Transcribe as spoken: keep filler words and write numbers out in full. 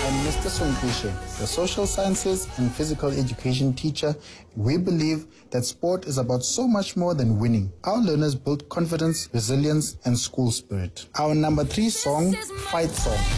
am Mister Sonkwishe, the social sciences and physical education teacher. We believe that sport is about so much more than winning. Our learners build confidence, resilience, and school spirit. Our number three song, Fight Song,